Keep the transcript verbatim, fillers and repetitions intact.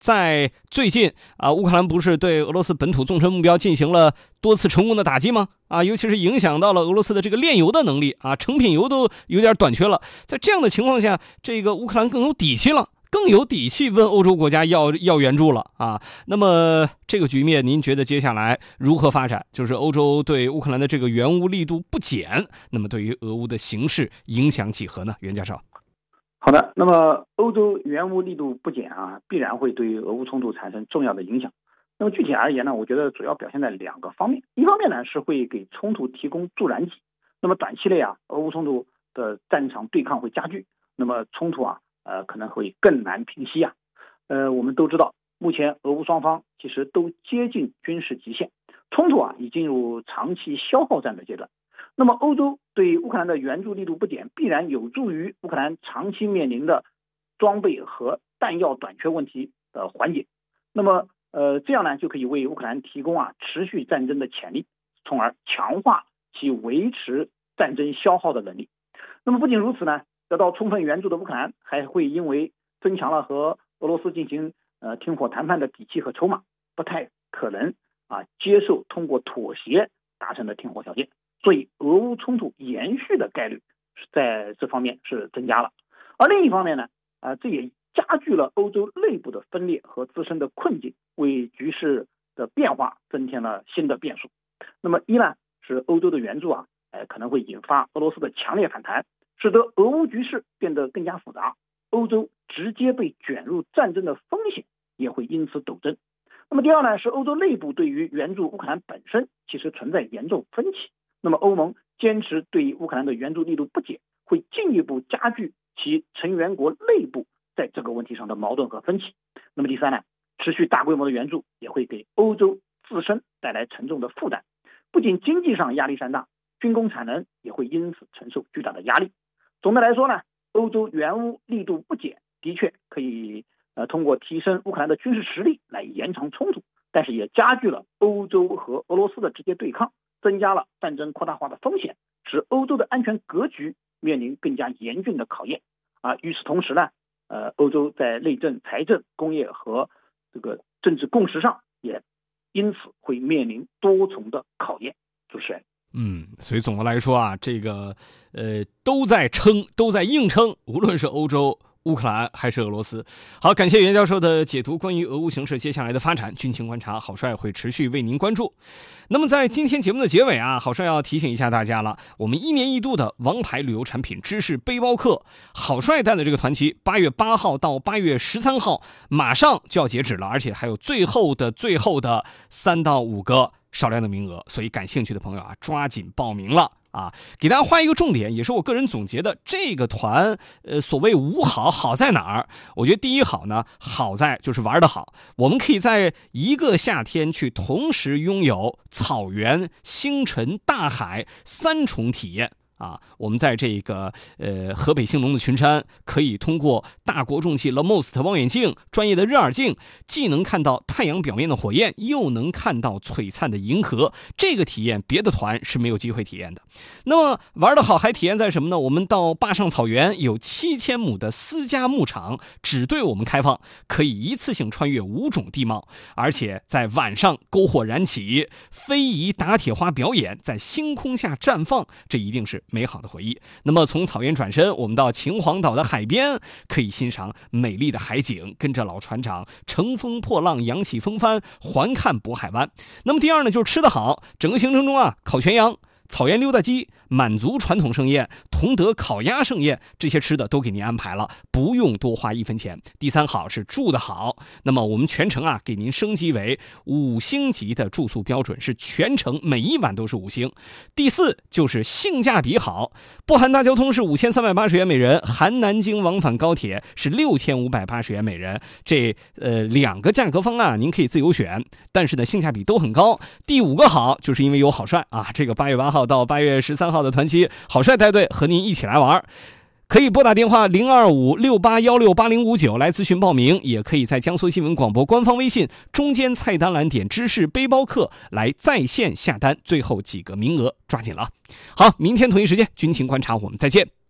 在最近啊，乌克兰不是对俄罗斯本土纵深目标进行了多次成功的打击吗？啊，尤其是影响到了俄罗斯的这个炼油的能力啊，成品油都有点短缺了。在这样的情况下，这个乌克兰更有底气了。更有底气问欧洲国家要要援助了啊！那么这个局面，您觉得接下来如何发展？就是欧洲对乌克兰的这个援乌力度不减，那么对于俄乌的形势影响几何呢？袁教授。 好的，那么欧洲援乌力度不减啊，必然会对于俄乌冲突产生重要的影响。那么具体而言呢，我觉得主要表现在两个方面。一方面呢，是会给冲突提供助燃剂。那么短期内啊，俄乌冲突的战场对抗会加剧，那么冲突啊。呃，可能会更难平息啊。呃，我们都知道，目前俄乌双方其实都接近军事极限，冲突啊已进入长期消耗战的阶段。那么，欧洲对乌克兰的援助力度不减，必然有助于乌克兰长期面临的装备和弹药短缺问题的缓解。那么，呃，这样呢，就可以为乌克兰提供啊持续战争的潜力，从而强化其维持战争消耗的能力。那么，不仅如此呢。得到充分援助的乌克兰还会因为增强了和俄罗斯进行呃停火谈判的底气和筹码，不太可能啊接受通过妥协达成的停火条件，所以俄乌冲突延续的概率在这方面是增加了。而另一方面呢，啊这也加剧了欧洲内部的分裂和自身的困境，为局势的变化增添了新的变数。那么一呢是欧洲的援助啊，呃可能会引发俄罗斯的强烈反弹。使得俄乌局势变得更加复杂，欧洲直接被卷入战争的风险也会因此陡增。那么第二呢，是欧洲内部对于援助乌克兰本身其实存在严重分歧。那么欧盟坚持对乌克兰的援助力度不减，会进一步加剧其成员国内部在这个问题上的矛盾和分歧。那么第三呢，持续大规模的援助也会给欧洲自身带来沉重的负担，不仅经济上压力山大，军工产能也会因此承受巨大的压力。总的来说呢，欧洲援乌力度不减，的确可以呃通过提升乌克兰的军事实力来延长冲突，但是也加剧了欧洲和俄罗斯的直接对抗，增加了战争扩大化的风险，使欧洲的安全格局面临更加严峻的考验啊。与此同时呢，呃，欧洲在内政、财政、工业和这个政治共识上也因此会面临多重的考验。主持人。 嗯，所以总的来说啊，这个呃都在撑，都在硬撑，无论是欧洲、乌克兰还是俄罗斯。好，感谢袁教授的解读。关于俄乌形势接下来的发展，军情观察，郝帅会持续为您关注。那么在今天节目的结尾啊，郝帅要提醒一下大家了，我们一年一度的王牌旅游产品知识背包客，郝帅带的这个团期，八月八号到八月十三号马上就要截止了，而且还有最后的最后的三到五个少量的名额，所以感兴趣的朋友啊，抓紧报名了啊！给大家画一个重点，也是我个人总结的，这个团，呃，所谓五好，好在哪儿？我觉得第一好呢，好在就是玩得好，我们可以在一个夏天去同时拥有草原、星辰、大海三重体验。啊，我们在这个呃河北兴隆的群山，可以通过大国重器 LaMost 望远镜、专业的热耳镜，既能看到太阳表面的火焰，又能看到璀璨的银河。这个体验别的团是没有机会体验的。那么玩得好还体验在什么呢？我们到坝上草原有七千亩的私家牧场，只对我们开放，可以一次性穿越五种地貌，而且在晚上篝火燃起，非遗打铁花表演在星空下绽放，这一定是美好的回忆。那么从草原转身，我们到秦皇岛的海边，可以欣赏美丽的海景，跟着老船长乘风破浪，扬起风帆，环看渤海湾。那么第二呢，就是吃得好，整个行程中啊，烤全羊、草原溜达鸡、满族传统盛宴、同德烤鸭盛宴，这些吃的都给您安排了，不用多花一分钱。第三好是住得好，那么我们全程啊给您升级为五星级的住宿标准，是全程每一晚都是五星。第四就是性价比好，不含大交通是五千三百八十元每人，含南京往返高铁是六千五百八十元每人。这呃两个价格方案您可以自由选，但是呢性价比都很高。第五个好就是因为有郝帅啊，这个八月八号到八月十三号的团期，郝帅带队和您一起来玩。可以拨打电话零二五六八幺六八零五九来咨询报名，也可以在江苏新闻广播官方微信中间菜单栏点知识背包客来在线下单，最后几个名额抓紧了。好，明天同一时间军情观察我们再见。